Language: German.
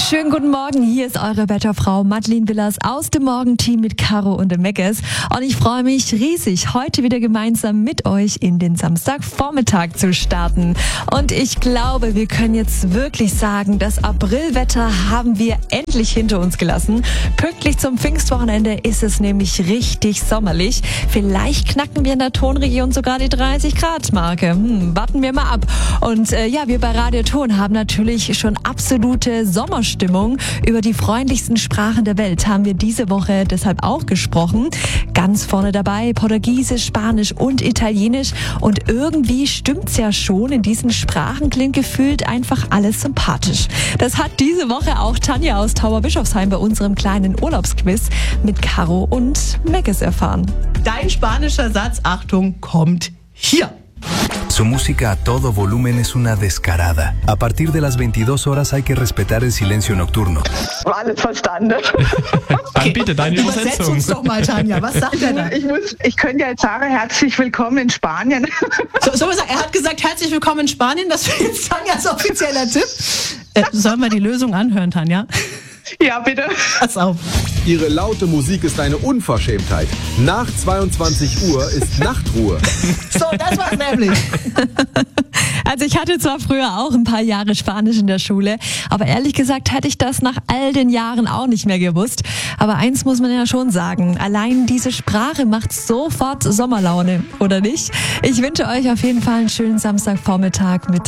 Schönen guten Morgen, hier ist eure Wetterfrau Madeleine Willers aus dem Morgenteam mit Caro und dem Meckes. Und ich freue mich riesig, heute wieder gemeinsam mit euch in den Samstagvormittag zu starten. Und ich glaube, wir können jetzt wirklich sagen, das Aprilwetter haben wir endlich hinter uns gelassen. Pünktlich zum Pfingstwochenende ist es nämlich richtig sommerlich. Vielleicht knacken wir in der Tonregion sogar die 30-Grad-Marke. Warten wir mal ab. Und wir bei Radio Ton haben natürlich schon absolute Sommerstimmung. Über die freundlichsten Sprachen der Welt haben wir diese Woche deshalb auch gesprochen. Ganz vorne dabei Portugiesisch, Spanisch und Italienisch. Und irgendwie stimmt's ja schon. In diesen Sprachen klingt gefühlt einfach alles sympathisch. Das hat diese Woche auch Tanja aus Tauberbischofsheim bei unserem kleinen Urlaubsquiz mit Caro und Meckes erfahren. Dein spanischer Satz, Achtung, kommt hier. Su música a todo volumen es una descarada. A partir de las 22 horas hay que respetar el silencio nocturno. Alles verstanden. Dann bitte deine Übersetz Übersetzung. uns doch mal, Tanja. Was sagt er da? Ich könnte ja jetzt sagen, herzlich willkommen in Spanien. So, er hat gesagt, herzlich willkommen in Spanien. Das wäre jetzt Tanjas offizieller Tipp. Sollen wir die Lösung anhören, Tanja? Ja, bitte. Pass auf. Ihre laute Musik ist eine Unverschämtheit. Nach 22 Uhr ist Nachtruhe. So, das war's nämlich. Also ich hatte zwar früher auch ein paar Jahre Spanisch in der Schule, aber ehrlich gesagt hätte ich das nach all den Jahren auch nicht mehr gewusst. Aber eins muss man ja schon sagen, allein diese Sprache macht sofort Sommerlaune, oder nicht? Ich wünsche euch auf jeden Fall einen schönen Samstagvormittag mit